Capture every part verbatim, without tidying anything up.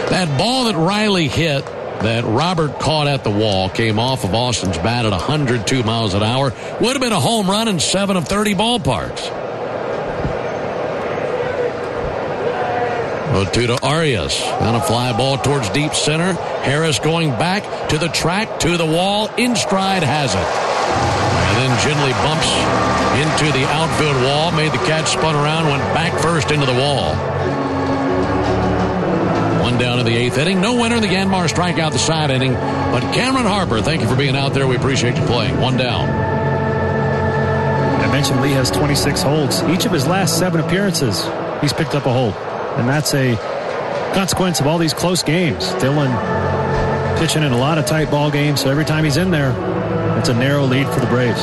That ball that Riley hit, that Robert caught at the wall, came off of Austin's bat at one hundred two miles an hour. Would have been a home run in seven of thirty ballparks. oh two to Arias. And a fly ball towards deep center. Harris going back to the track, to the wall. In stride has it. And then Ginley bumps into the outfield wall. Made the catch, spun around, went back first into the wall. One down in the eighth inning. No winner. The Yanmar strikeout the side inning. But Cameron Harper, thank you for being out there. We appreciate you playing. One down. I mentioned Lee has twenty-six holds. Each of his last seven appearances, he's picked up a hold. And that's a consequence of all these close games. Dillon pitching in a lot of tight ball games, so every time he's in there, it's a narrow lead for the Braves.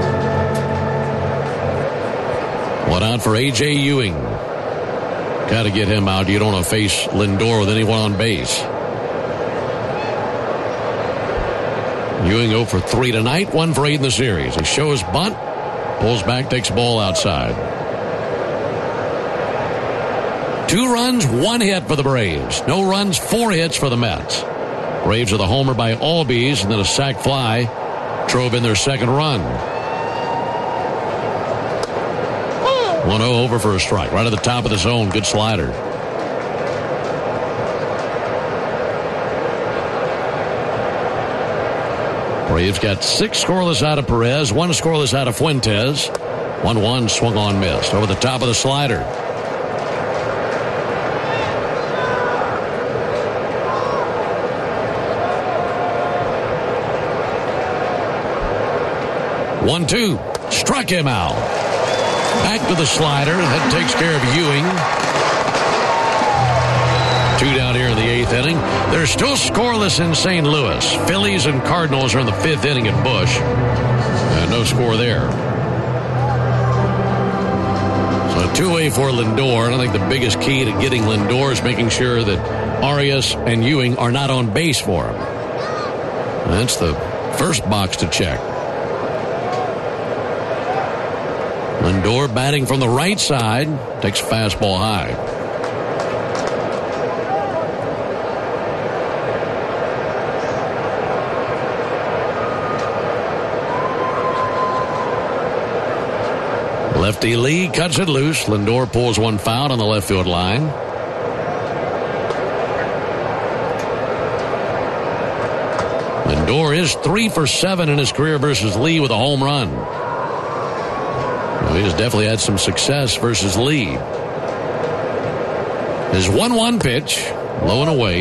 One out for A J Ewing. Got to get him out. You don't want to face Lindor with anyone on base. Ewing oh for three tonight, one for eight in the series. He shows bunt, pulls back, takes ball outside. Two runs, one hit for the Braves. No runs, four hits for the Mets. Braves are the homer by Albies, and then a sac fly drove in their second run. one oh over for a strike. Right at the top of the zone. Good slider. Braves got six scoreless out of Perez, one scoreless out of Fuentes. one one swung on, missed. Over the top of the slider. one two. Struck him out. Back to the slider. That takes care of Ewing. Two down here in the eighth inning. They're still scoreless in Saint Louis. Phillies and Cardinals are in the fifth inning at Busch. And no score there. So two-way for Lindor. And I think the biggest key to getting Lindor is making sure that Arias and Ewing are not on base for him. And that's the first box to check. Lindor batting from the right side. Takes fastball high. Lefty Lee cuts it loose. Lindor pulls one foul on the left field line. Lindor is three for seven in his career versus Lee with a home run. He has definitely had some success versus Lee. His one one pitch, low and away.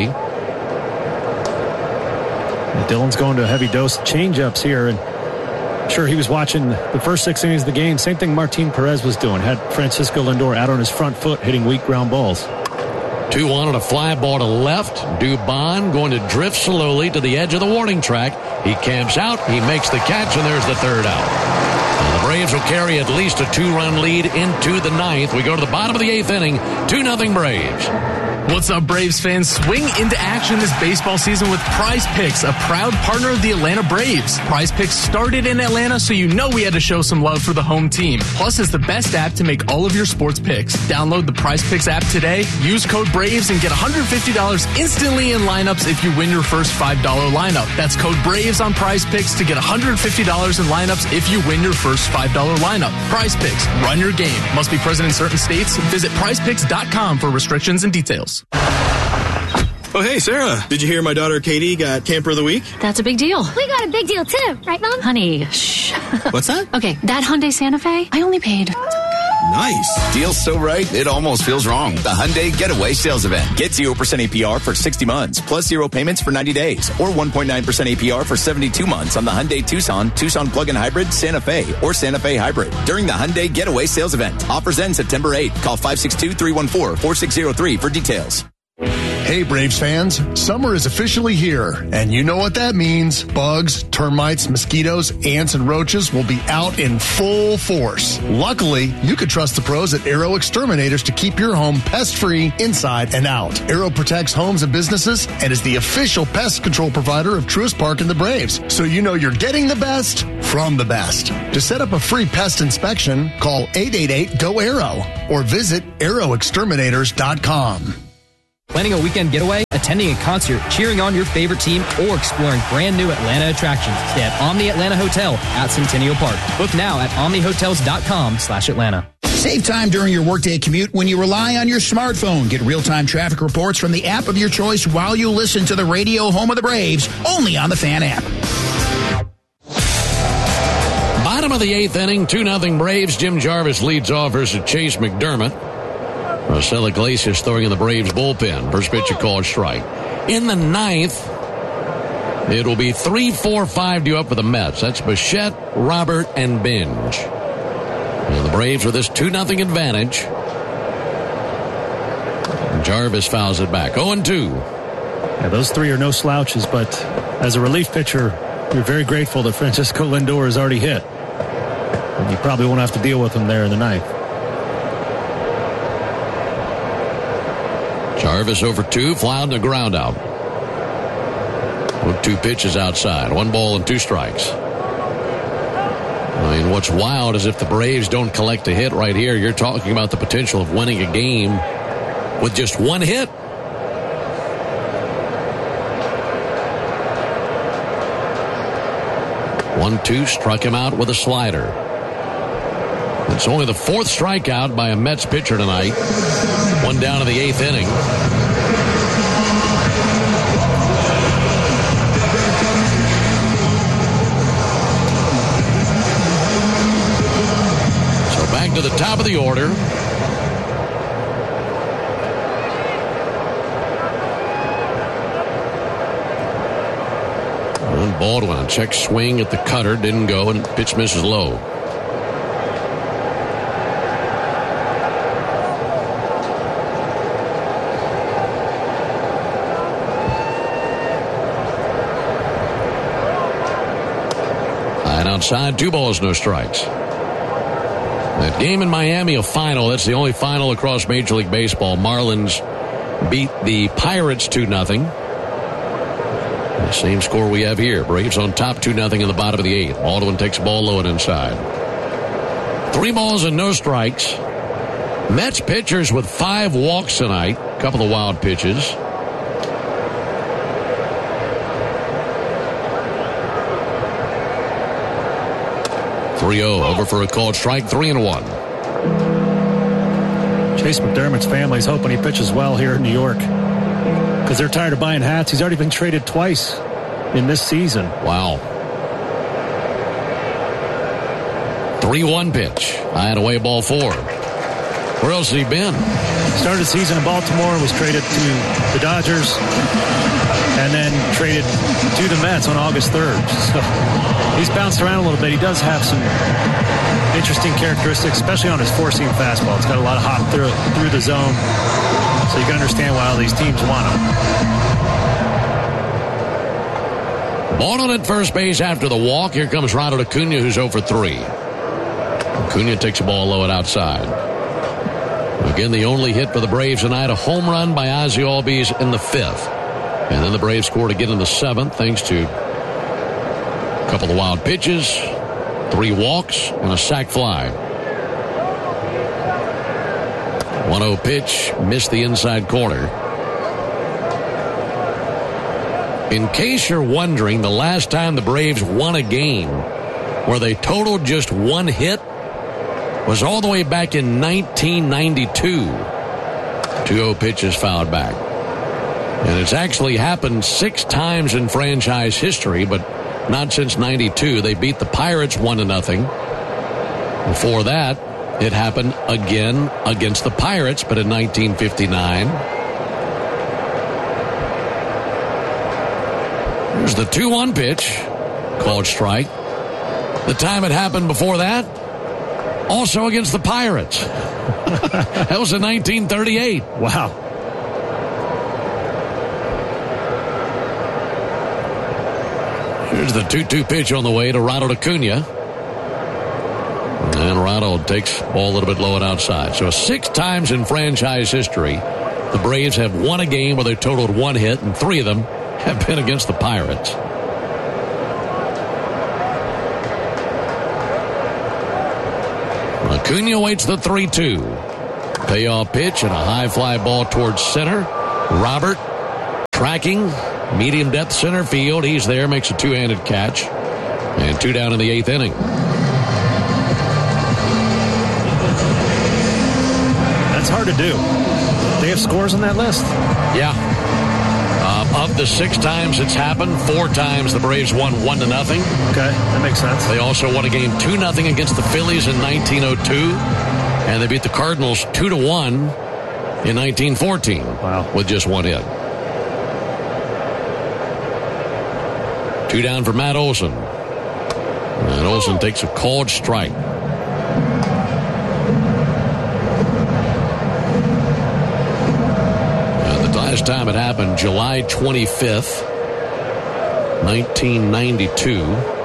And Dillon's going to a heavy dose of changeups here, and I'm sure he was watching the first six innings of the game. Same thing Martin Perez was doing. Had Francisco Lindor out on his front foot, hitting weak ground balls. two one on a fly ball to left. Dubon going to drift slowly to the edge of the warning track. He camps out. He makes the catch, and there's the third out. And the Braves will carry at least a two-run lead into the ninth. We go to the bottom of the eighth inning. two nothing Braves. What's up, Braves fans? Swing into action this baseball season with Prize Picks, a proud partner of the Atlanta Braves. Prize Picks started in Atlanta, so you know we had to show some love for the home team. Plus, it's the best app to make all of your sports picks. Download the Prize Picks app today, use code BRAVES, and get one hundred fifty dollars instantly in lineups if you win your first five dollar lineup. That's code BRAVES on Prize Picks to get one hundred fifty dollars in lineups if you win your first five dollar lineup. Prize Picks, run your game. Must be present in certain states. Visit prize picks dot com for restrictions and details. Oh, hey, Sarah. Did you hear my daughter Katie got Camper of the Week? That's a big deal. We got a big deal, too. Right, Mom? Honey, shh. What's that? Okay, that Hyundai Santa Fe, I only paid... Nice. Deal's so right, it almost feels wrong. The Hyundai Getaway Sales Event. Get zero percent A P R for sixty months, plus zero payments for ninety days, or one point nine percent A P R for seventy-two months on the Hyundai Tucson, Tucson Plug-in Hybrid, Santa Fe, or Santa Fe Hybrid during the Hyundai Getaway Sales Event. Offers end September eighth. Call five six two, three one four, four six zero three for details. Hey, Braves fans, summer is officially here, and you know what that means. Bugs, termites, mosquitoes, ants, and roaches will be out in full force. Luckily, you can trust the pros at Aero Exterminators to keep your home pest-free inside and out. Aero protects homes and businesses and is the official pest control provider of Truist Park and the Braves, so you know you're getting the best from the best. To set up a free pest inspection, call eight eight eight, G O, A R O or visit aero exterminators dot com. Planning a weekend getaway? Attend attending a concert, cheering on your favorite team, or exploring brand new Atlanta attractions, stay at Omni Atlanta Hotel at Centennial Park. Book now at omni hotels dot com slash Atlanta. Save time during your workday commute when you rely on your smartphone. Get real-time traffic reports from the app of your choice while you listen to the radio home of the Braves, only on the Fan app. Bottom of the eighth inning, two nothing Braves. Jim Jarvis leads off versus Chase McDermott. Marcelo Iglesias throwing in the Braves bullpen. First pitch a called strike. In the ninth, it will be three four five due up for the Mets. That's Bichette, Robert, and Binge. And the Braves with this two nothing advantage. Jarvis fouls it back. oh and two. Yeah, those three are no slouches, but as a relief pitcher, you're very grateful that Francisco Lindor has already hit. And you probably won't have to deal with him there in the ninth. Jarvis over two, fly on the ground out. With two pitches outside. One ball and two strikes. I mean, what's wild is if the Braves don't collect a hit right here, you're talking about the potential of winning a game with just one hit. one two, struck him out with a slider. It's only the fourth strikeout by a Mets pitcher tonight. One down in the eighth inning. Back to the top of the order. And Baldwin, a check swing at the cutter, didn't go, and pitch misses low. And outside, two balls, no strikes. That game in Miami, a final. That's the only final across Major League Baseball. Marlins beat the Pirates two nothing. The same score we have here. Braves on top two nothing in the bottom of the eighth. Baldwin takes the ball low and inside. Three balls and no strikes. Mets pitchers with five walks tonight. A couple of wild pitches. three oh, over for a called strike, three and one. Chase McDermott's family's hoping he pitches well here in New York because they're tired of buying hats. He's already been traded twice in this season. Wow. three one pitch. High and away, ball four. Where else has he been? Started the season in Baltimore, was traded to the Dodgers, and then traded to the Mets on August third. So he's bounced around a little bit. He does have some interesting characteristics, especially on his four-seam fastball. It's got a lot of hop through, through the zone, so you can understand why all these teams want him. Ball at first base after the walk. Here comes Ronald Acuna, who's oh for three. Acuna takes the ball low and outside. Again, the only hit for the Braves tonight, a home run by Ozzie Albies in the fifth. And then the Braves scored again in the seventh, thanks to a couple of wild pitches, three walks, and a sac fly. one oh pitch, missed the inside corner. In case you're wondering, the last time the Braves won a game where they totaled just one hit was all the way back in nineteen ninety-two. two oh pitches fouled back. And it's actually happened six times in franchise history, but not since ninety-two. They beat the Pirates one to nothing. Before that, it happened again against the Pirates, but in nineteen fifty-nine. Here's the two one pitch, called strike. The time it happened before that, also against the Pirates. That was in nineteen thirty-eight. Wow. Here's the two two pitch on the way to Ronald Acuna. And Ronald takes ball a little bit low and outside. So six times in franchise history, the Braves have won a game where they totaled one hit, and three of them have been against the Pirates. Acuna waits the three two. Payoff pitch and a high fly ball towards center. Robert tracking, medium depth center field. He's there, makes a two-handed catch. And two down in the eighth inning. That's hard to do. They have scores on that list? Yeah. Uh, of the six times it's happened, four times the Braves won one to nothing. Okay, that makes sense. They also won a game two nothing against the Phillies in nineteen oh two, and they beat the Cardinals two to one in nineteen fourteen. Wow. With just one hit. Two down for Matt Olson. And Olson takes a called strike. Last time it happened, July twenty-fifth, nineteen ninety-two.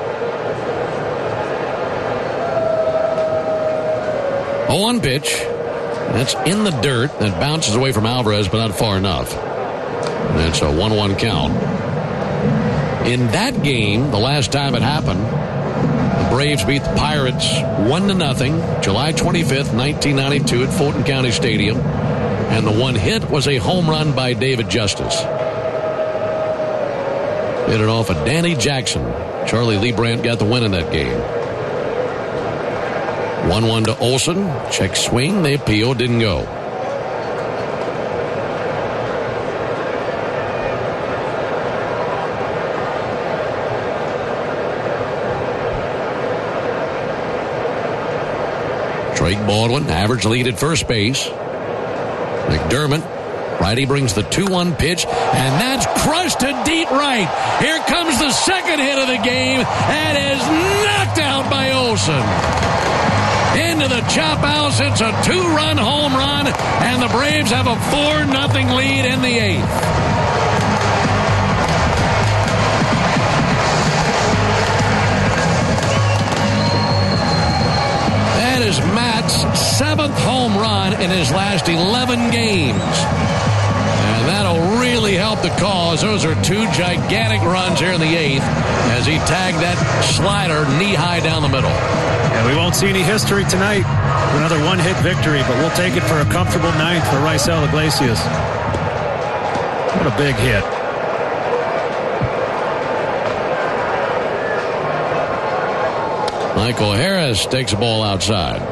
A one pitch. That's in the dirt. That bounces away from Alvarez, but not far enough. And it's a one one count. In that game, the last time it happened, the Braves beat the Pirates one to nothing, July twenty-fifth, nineteen ninety-two at Fulton County Stadium. And the one hit was a home run by David Justice. Hit it off of Danny Jackson. Charlie Lee Brandt got the win in that game. one one to Olson. Check swing. They appealed. Didn't go. Drake Baldwin, average lead at first base. McDermott, righty, brings the two one pitch, and that's crushed to deep right. Here comes the second hit of the game, and is knocked out by Olson. Into the chop house, it's a two-run home run, and the Braves have a four nothing lead in the eighth. That is Matt's seventh home run in his last eleven games. And that'll really help the cause. Those are two gigantic runs here in the eighth as he tagged that slider knee-high down the middle. Yeah, we won't see any history tonight. Another one-hit victory, but we'll take it for a comfortable ninth for Raisel Iglesias. What a big hit. Michael Harris takes the ball outside.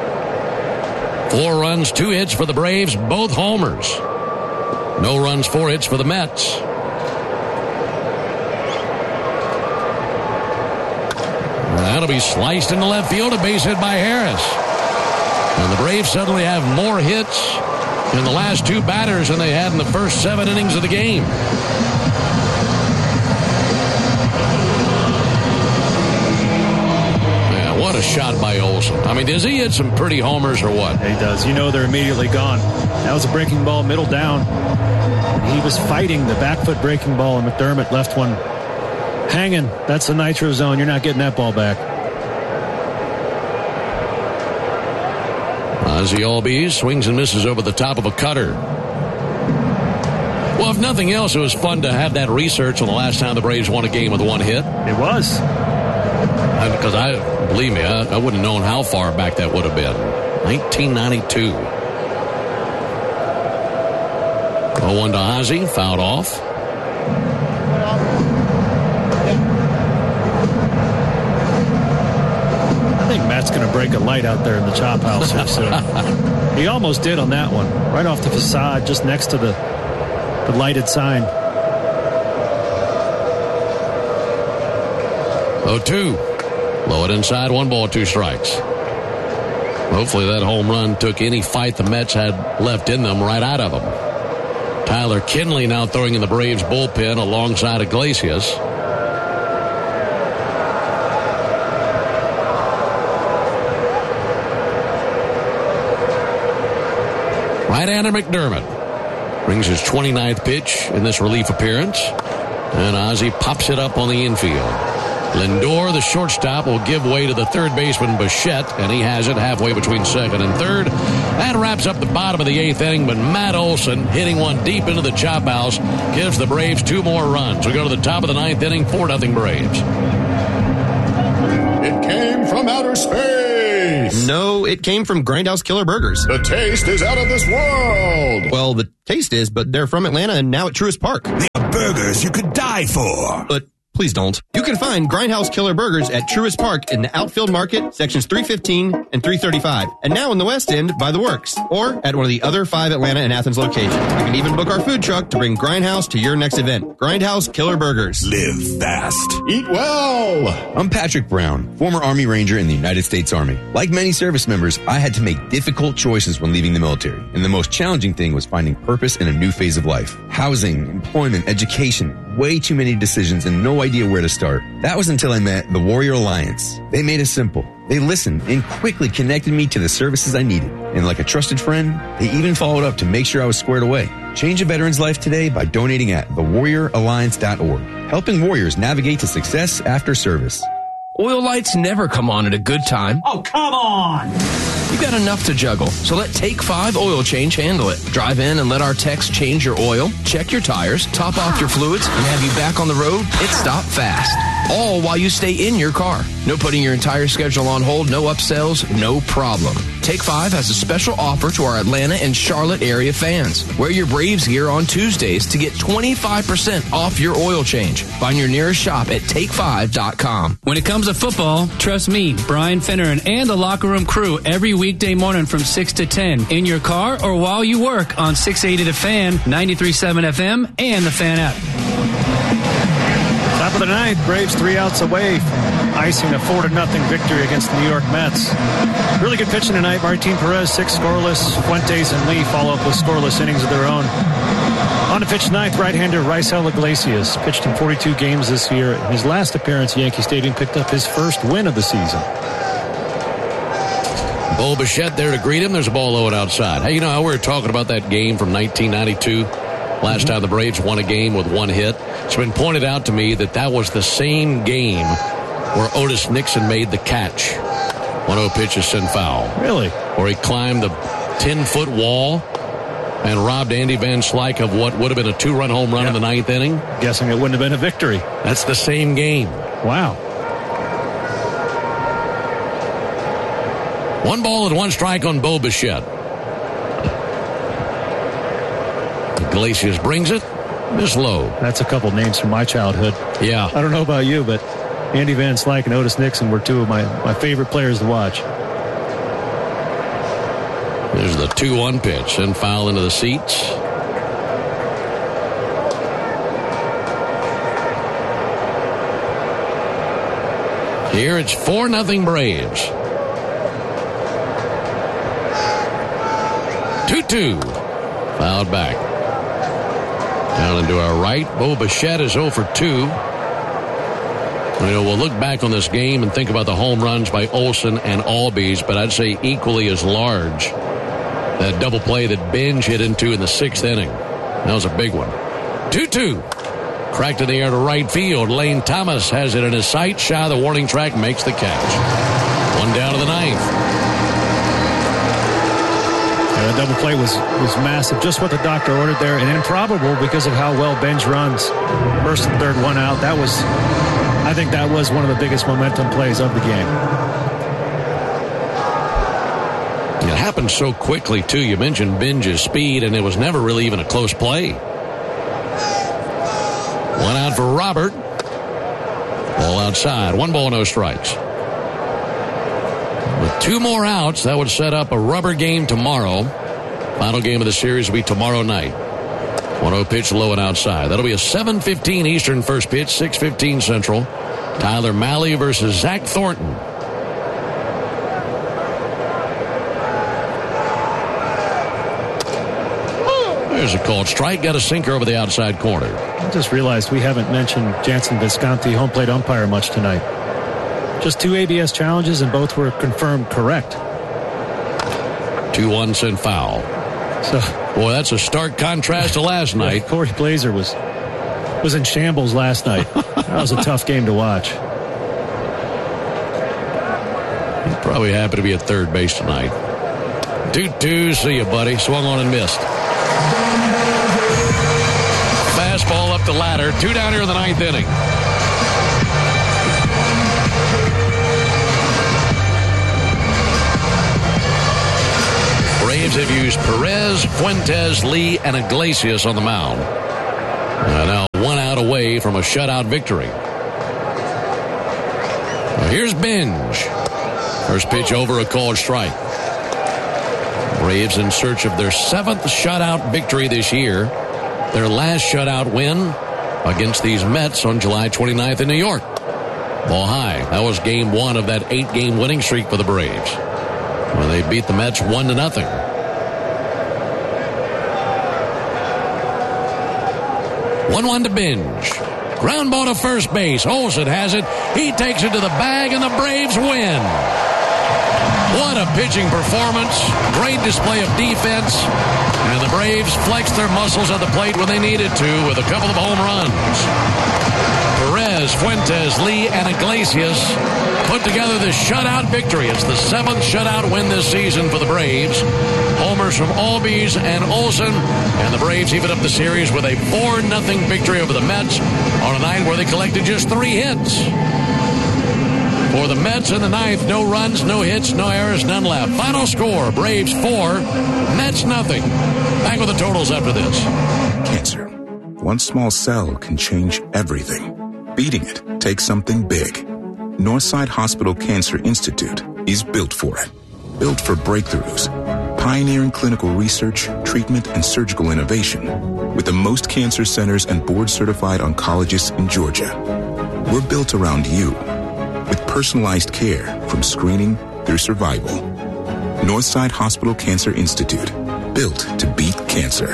Four runs, two hits for the Braves, both homers. No runs, four hits for the Mets. That'll be sliced into left field, a base hit by Harris. And the Braves suddenly have more hits in the last two batters than they had in the first seven innings of the game. What a shot by Olson. I mean, does he hit some pretty homers or what? He does. You know they're immediately gone. That was a breaking ball, middle down. He was fighting the back foot breaking ball, and McDermott left one hanging. That's the nitro zone. You're not getting that ball back. Ozzie Albies swings and misses over the top of a cutter. Well, if nothing else, it was fun to have that research on the last time the Braves won a game with one hit. It was. Because I, believe me, I, I wouldn't have known how far back that would have been. nineteen ninety-two. oh one to Ozzie, fouled off. I think Matt's going to break a light out there in the chop house here soon. He almost did on that one. Right off the facade, just next to the, the lighted sign. oh two. Low it inside, one ball, two strikes. Hopefully that home run took any fight the Mets had left in them right out of them. Tyler Kinley now throwing in the Braves bullpen alongside Iglesias. Right-hander McDermott brings his twenty-ninth pitch in this relief appearance. And Ozzie pops it up on the infield. Lindor, the shortstop, will give way to the third baseman, Bichette, and he has it halfway between second and third. That wraps up the bottom of the eighth inning, but Matt Olson, hitting one deep into the chop house, gives the Braves two more runs. We go to the top of the ninth inning, four nothing Braves. It came from outer space. No, it came from Grindhouse Killer Burgers. The taste is out of this world. Well, the taste is, but they're from Atlanta and now at Truist Park. burgers you could die for. But please don't. You can find Grindhouse Killer Burgers at Truist Park in the Outfield Market, sections three fifteen and three thirty-five. And now in the West End by the Works, or at one of the other five Atlanta and Athens locations. You can even book our food truck to bring Grindhouse to your next event. Grindhouse Killer Burgers. Live fast. Eat well. I'm Patrick Brown, former Army Ranger in the United States Army. Like many service members, I had to make difficult choices when leaving the military. And the most challenging thing was finding purpose in a new phase of life. Housing, employment, education, way too many decisions and no idea where to start. That was until I met the Warrior Alliance. They made it simple. They listened and quickly connected me to the services I needed. And like a trusted friend, they even followed up to make sure I was squared away. Change a veteran's life today by donating at the warrior alliance dot org, helping warriors navigate to success after service. Oil lights never come on at a good time. Oh, come on! You've got enough to juggle, so let Take five Oil Change handle it. Drive in and let our techs change your oil, check your tires, top off your fluids, and have you back on the road. It's stop fast. All while you stay in your car. No putting your entire schedule on hold, no upsells, no problem. Take five has a special offer to our Atlanta and Charlotte area fans. Wear your Braves gear on Tuesdays to get twenty-five percent off your oil change. Find your nearest shop at take five dot com. When it comes to football, trust me, Brian Finneran and the Locker Room crew every weekday morning from six to ten in your car or while you work on six eighty The Fan, ninety-three point seven F M, and the Fan app. Top of the ninth, Braves three outs away from icing a four to nothing victory against the New York Mets. Really good pitching tonight. Martin Perez, six scoreless. Fuentes and Lee follow up with scoreless innings of their own. On to pitch ninth, right-hander Raisel Iglesias. Pitched in forty-two games this year. In his last appearance at Yankee Stadium, picked up his first win of the season. Bo Bichette there to greet him. There's a ball low and outside. Hey, you know how we were talking about that game from nineteen ninety-two? Last time the Braves won a game with one hit. It's been pointed out to me that that was the same game where Otis Nixon made the catch. one oh pitch is sent foul. Really? Where he climbed the ten-foot wall and robbed Andy Van Slyke of what would have been a two-run home run yeah. in the ninth inning. Guessing it wouldn't have been a victory. That's the same game. Wow. One ball and one strike on Bo Bichette. Iglesias brings it. Miss low. That's a couple names from my childhood. Yeah. I don't know about you, but Andy Van Slyke and Otis Nixon were two of my, my favorite players to watch. There's the two one pitch and foul into the seats. Here it's four nothing Braves. two two. Fouled back. Down into our right. Bo Bichette is oh for two. You know, we'll look back on this game and think about the home runs by Olson and Albies, but I'd say equally as large that double play that Binge hit into in the sixth inning. That was a big one. two two. Cracked in the air to right field. Lane Thomas has it in his sight. Shy of the warning track, makes the catch. One down to the ninth. Yeah, the double play was, was massive. Just what the doctor ordered there, and improbable because of how well Benj runs. First and third, one out. That was, I think that was one of the biggest momentum plays of the game. It happened so quickly, too. You mentioned Benj's speed, and it was never really even a close play. One out for Robert. Ball outside. One ball, no strikes. With two more outs, that would set up a rubber game tomorrow. Final game of the series will be tomorrow night. one oh pitch low and outside. That'll be a seven fifteen Eastern first pitch, six fifteen Central. Tyler Mahle versus Zach Thornton. There's a called strike. Got a sinker over the outside corner. I just realized we haven't mentioned Jansen Visconti, home plate umpire, much tonight. Just two A B S challenges, and both were confirmed correct. two one sent foul. So, boy, that's a stark contrast to last night. Corey Blazer was was in shambles last night. That was a tough game to watch. He's probably happy to be at third base tonight. two two, see you, buddy. Swung on and missed. Fastball up the ladder. Two down here in the ninth inning. Braves have used Perez, Fuentes, Lee, and Iglesias on the mound. Uh, now one away from a shutout victory. Now here's Binge. First pitch over, a called strike. Braves in search of their seventh shutout victory this year. Their last shutout win against these Mets on July twenty-ninth in New York. Ball high. That was game one of that eight-game winning streak for the Braves, where they beat the Mets one to nothing. one one to Binge. Ground ball to first base. Olsen has it. He takes it to the bag, and the Braves win. What a pitching performance. Great display of defense. And the Braves flexed their muscles at the plate when they needed to with a couple of home runs. Perez, Fuentes, Lee, and Iglesias put together the shutout victory. It's the seventh shutout win this season for the Braves. Homers from Albies and Olsen. And the Braves even up the series with a four nothing victory over the Mets on a night where they collected just three hits. For the Mets in the ninth, no runs, no hits, no errors, none left. Final score, Braves four, Mets nothing. Back with the totals after this. Cancer. One small cell can change everything. Beating it takes something big. Northside Hospital Cancer Institute is built for it. Built for breakthroughs. Pioneering clinical research, treatment, and surgical innovation. With the most cancer centers and board-certified oncologists in Georgia. We're built around you. With personalized care from screening through survival. Northside Hospital Cancer Institute. Built to beat cancer.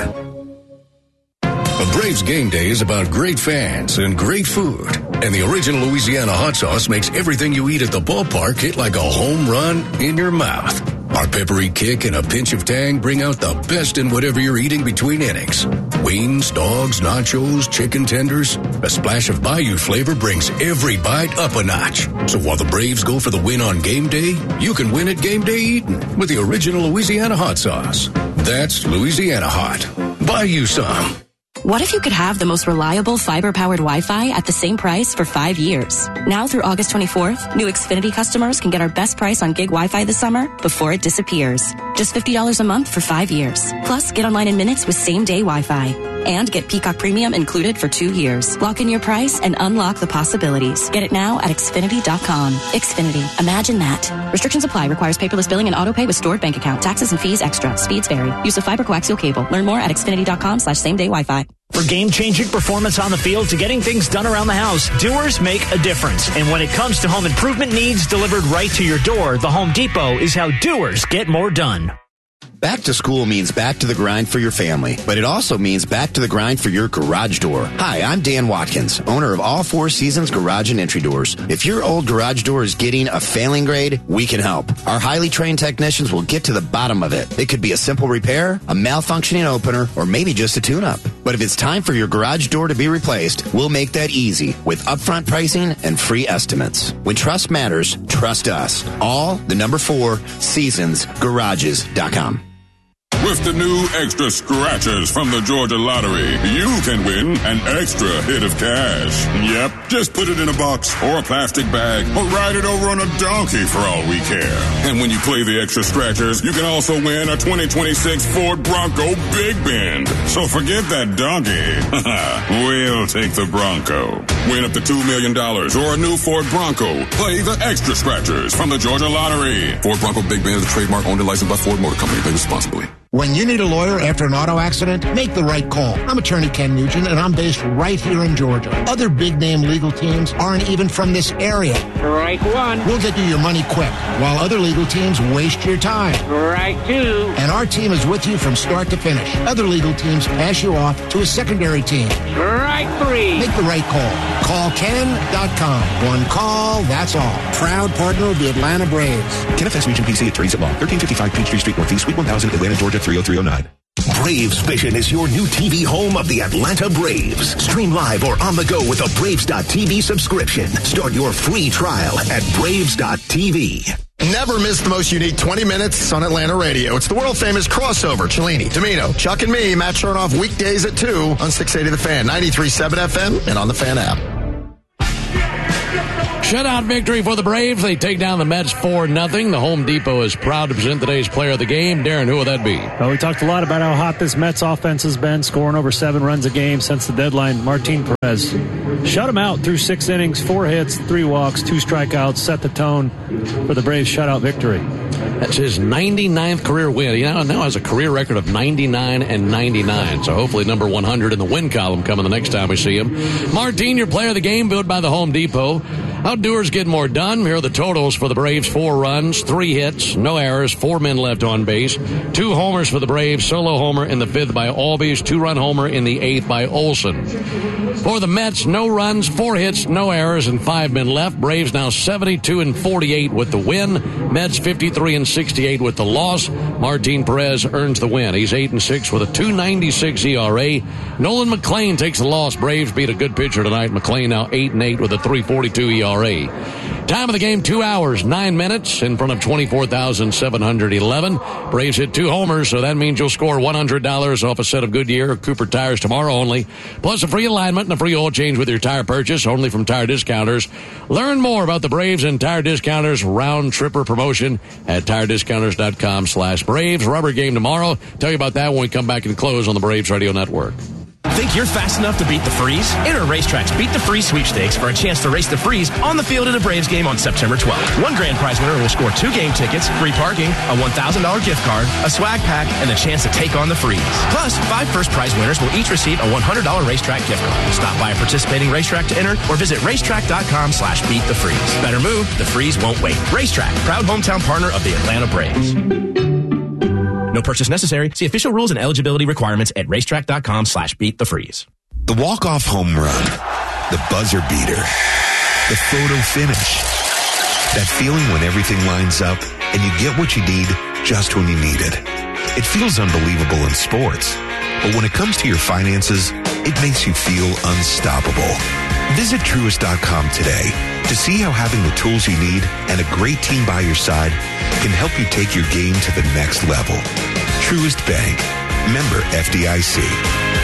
A Braves game day is about great fans and great food. And the original Louisiana hot sauce makes everything you eat at the ballpark hit like a home run in your mouth. Our peppery kick and a pinch of tang bring out the best in whatever you're eating between innings. Wings, dogs, nachos, chicken tenders. A splash of Bayou flavor brings every bite up a notch. So while the Braves go for the win on game day, you can win at game day eating with the original Louisiana hot sauce. That's Louisiana hot. Buy you some. What if you could have the most reliable fiber-powered Wi-Fi at the same price for five years? Now through August twenty-fourth, new Xfinity customers can get our best price on gig Wi-Fi this summer before it disappears. Just fifty dollars a month for five years. Plus, get online in minutes with same-day Wi-Fi. And get Peacock Premium included for two years. Lock in your price and unlock the possibilities. Get it now at Xfinity dot com. Xfinity. Imagine that. Restrictions apply. Requires paperless billing and autopay with stored bank account. Taxes and fees extra. Speeds vary. Use of fiber coaxial cable. Learn more at Xfinity dot com slash same day Wi-Fi. For game-changing performance on the field to getting things done around the house, Doers make a difference. And when it comes to home improvement needs delivered right to your door, the Home Depot is how Doers get more done. Back to school means back to the grind for your family, but it also means back to the grind for your garage door. Hi, I'm Dan Watkins, owner of All Four Seasons Garage and Entry Doors. If your old garage door is getting a failing grade, we can help. Our highly trained technicians will get to the bottom of it. It could be a simple repair, a malfunctioning opener, or maybe just a tune-up. But if it's time for your garage door to be replaced, we'll make that easy with upfront pricing and free estimates. When trust matters, trust us. All the number four, seasons garages dot com. With the new extra scratchers from the Georgia Lottery, you can win an extra hit of cash. Yep, just put it in a box or a plastic bag or ride it over on a donkey for all we care. And when you play the extra scratchers, you can also win a twenty twenty-six Ford Bronco Big Bend. So forget that donkey. We'll take the Bronco. Win up to two million dollars or a new Ford Bronco. Play the extra scratchers from the Georgia Lottery. Ford Bronco Big Bend is a trademark owned and licensed by Ford Motor Company. Pay responsibly. When you need a lawyer after an auto accident, make the right call. I'm attorney Ken Nugent, and I'm based right here in Georgia. Other big-name legal teams aren't even from this area. Right one. We'll get you your money quick, while other legal teams waste your time. Right two. And our team is with you from start to finish. Other legal teams pass you off to a secondary team. Right three. Make the right call. Call Ken dot com. One call, that's all. Proud partner of the Atlanta Braves. Kenneth Region P C Attorneys at Law, thirteen fifty-five Peachtree Street Northeast, Suite one thousand, Atlanta, Georgia three oh three oh nine. Braves Vision is your new T V home of the Atlanta Braves. Stream live or on the go with a Braves dot T V subscription. Start your free trial at Braves dot T V. Never miss the most unique twenty minutes on Atlanta radio. It's the world-famous crossover. Cellini, Domino, Chuck and me, Matt Chernoff, weekdays at two on six eighty The Fan, ninety-three point seven F M, and on the Fan app. Shutout victory for the Braves. They take down the Mets four nothing. The Home Depot is proud to present today's player of the game. Darren, who will that be? Well, we talked a lot about how hot this Mets offense has been, scoring over seven runs a game since the deadline. Martin Perez shut him out through six innings, four hits, three walks, two strikeouts, set the tone for the Braves' shutout victory. That's his ninety-ninth career win. He now, now has a career record of ninety-nine and ninety-nine. So hopefully number one hundred in the win column coming the next time we see him. Martin, your player of the game, billed by the Home Depot. How Doers get more done? Here are the totals for the Braves. Four runs, three hits, no errors, four men left on base. Two homers for the Braves, solo homer in the fifth by Albies, two-run homer in the eighth by Olson. For the Mets, no runs, four hits, no errors, and five men left. Braves now seventy-two and forty-eight with the win. Mets fifty-three and sixty-eight with the loss. Martin Perez earns the win. He's eight and six with a two ninety-six E R A. Nolan McLean takes the loss. Braves beat a good pitcher tonight. McLean now eight and eight with a three forty-two E R A. Time of the game, two hours, nine minutes in front of twenty-four thousand seven hundred eleven. Braves hit two homers, so that means you'll score one hundred dollars off a set of Goodyear or Cooper tires tomorrow only, plus a free alignment and a free oil change with your tire purchase, only from Tire Discounters. Learn more about the Braves and Tire Discounters round tripper promotion at tire discounters dot com slash Braves. Rubber game tomorrow. Tell you about that when we come back and close on the Braves Radio Network. Think you're fast enough to beat the freeze? Enter Racetrack's Beat the Freeze sweepstakes for a chance to race the freeze on the field at a Braves game on September twelfth. One grand prize winner will score two game tickets, free parking, a one thousand dollars gift card, a swag pack, and the chance to take on the freeze. Plus, five first prize winners will each receive a one hundred dollars Racetrack gift card. Stop by a participating racetrack to enter or visit racetrack dot com slash beat the freeze. Better move, the freeze won't wait. Racetrack, proud hometown partner of the Atlanta Braves. No purchase necessary. See official rules and eligibility requirements at racetrack dot com slash beat the freeze. The walk-off home run, the buzzer beater, the photo finish. That feeling when everything lines up and you get what you need just when you need it. It feels unbelievable in sports, but when it comes to your finances, it makes you feel unstoppable. Visit truist dot com today to see how having the tools you need and a great team by your side can help you take your game to the next level. Truist Bank, member F D I C.